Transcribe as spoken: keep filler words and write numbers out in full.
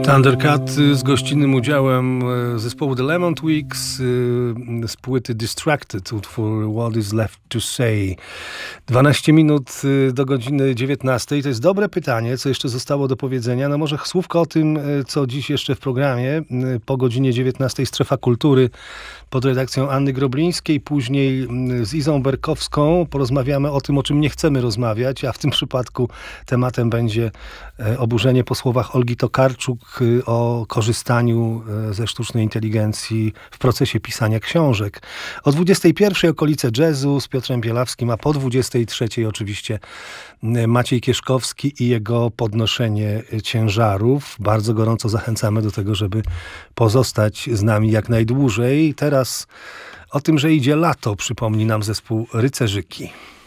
Thundercat z gościnnym udziałem zespołu The Lemon Twigs z płyty Distracted utwór What is left to say. dwanaście minut do godziny dziewiętnastej. To jest dobre pytanie, co jeszcze zostało do powiedzenia. No może słówko o tym, co dziś jeszcze w programie. Po godzinie dziewiętnastej Strefa Kultury pod redakcją Anny Groblińskiej. Później z Izą Berkowską porozmawiamy o tym, o czym nie chcemy rozmawiać, a w tym przypadku tematem będzie oburzenie po słowach Olgi Tokarczuk o korzystaniu ze sztucznej inteligencji w procesie pisania książek. O dwudziestej pierwszej okolice jazzu z Piotrem Bielawskim, a po dwudziestej trzeciej oczywiście Maciej Kieszkowski i jego podnoszenie ciężarów. Bardzo gorąco zachęcamy do tego, żeby pozostać z nami jak najdłużej. Teraz o tym, że idzie lato, przypomni nam zespół Rycerzyki.